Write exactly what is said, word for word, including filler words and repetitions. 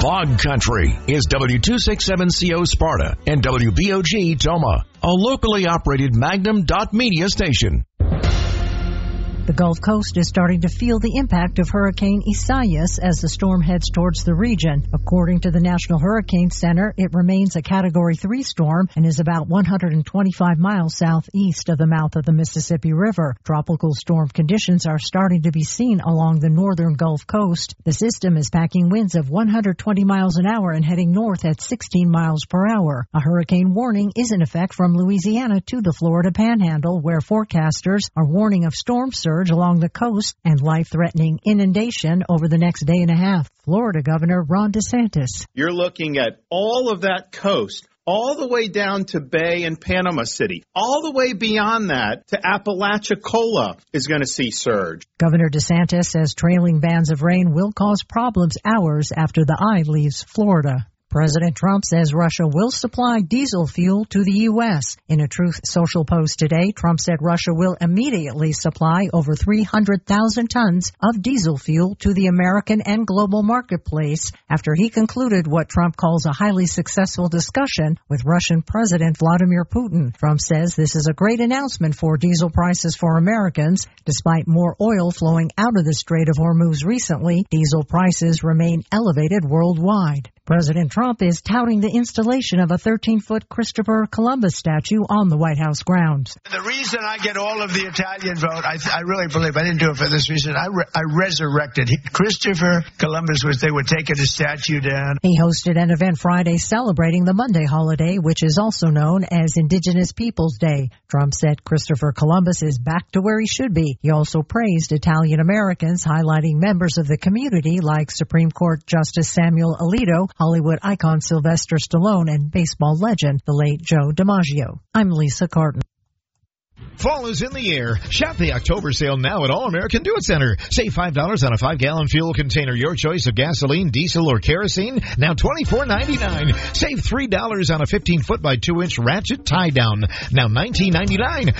Fog Country is W two sixty-seven C O Sparta and W B O G Toma, a locally operated Magnum dot media station. The Gulf Coast is starting to feel the impact of Hurricane Isaias as the storm heads towards the region. According to the National Hurricane Center, it remains a Category three storm and is about one hundred twenty-five miles southeast of the mouth of the Mississippi River. Tropical storm conditions are starting to be seen along the northern Gulf Coast. The system is packing winds of one hundred twenty miles an hour and heading north at sixteen miles per hour. A hurricane warning is in effect from Louisiana to the Florida Panhandle, where forecasters are warning of storm surge along the coast and life-threatening inundation over the next day and a half. Florida Governor Ron DeSantis. You're looking at all of that coast, all the way down to Bay and Panama City, all the way beyond that to Apalachicola is going to see surge. Governor DeSantis says trailing bands of rain will cause problems hours after the eye leaves Florida. President Trump says Russia will supply diesel fuel to the U S. In a Truth Social post today, Trump said Russia will immediately supply over three hundred thousand tons of diesel fuel to the American and global marketplace after he concluded what Trump calls a highly successful discussion with Russian President Vladimir Putin. Trump says this is a great announcement for diesel prices for Americans. Despite more oil flowing out of the Strait of Hormuz recently, diesel prices remain elevated worldwide. President Trump is touting the installation of a thirteen-foot Christopher Columbus statue on the White House grounds. The reason I get all of the Italian vote, I, I really believe, I didn't do it for this reason, I, re- I resurrected Christopher Columbus, was they were taking a statue down. He hosted an event Friday celebrating the Monday holiday, which is also known as Indigenous Peoples Day. Trump said Christopher Columbus is back to where he should be. He also praised Italian Americans, highlighting members of the community like Supreme Court Justice Samuel Alito, Hollywood icon Sylvester Stallone, and baseball legend, the late Joe DiMaggio. I'm Lisa Carton. Fall is in the air. Shop the October sale now at All American Do It Center. Save five dollars on a five-gallon fuel container. Your choice of gasoline, diesel, or kerosene. Now twenty-four ninety-nine. Save three dollars on a fifteen-foot by two inch ratchet tie-down. Now nineteen ninety-nine.